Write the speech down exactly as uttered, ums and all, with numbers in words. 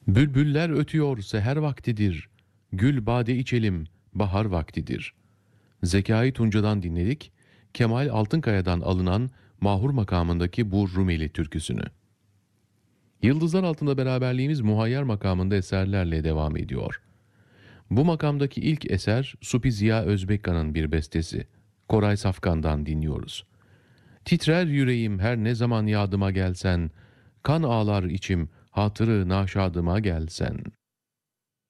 Bülbüller ötüyor, seher vaktidir. Gül bade içelim, bahar vaktidir. Zekai Tunca'dan dinledik. Kemal Altınkaya'dan alınan Mahur makamındaki bu Rumeli türküsünü. Yıldızlar altında beraberliğimiz muhayyer makamında eserlerle devam ediyor. Bu makamdaki ilk eser Supi Ziya Özbekkan'ın bir bestesi. Koray Safkan'dan dinliyoruz. Titrer yüreğim her ne zaman yadıma gelsen, kan ağlar içim hatırı naşadıma gelsen.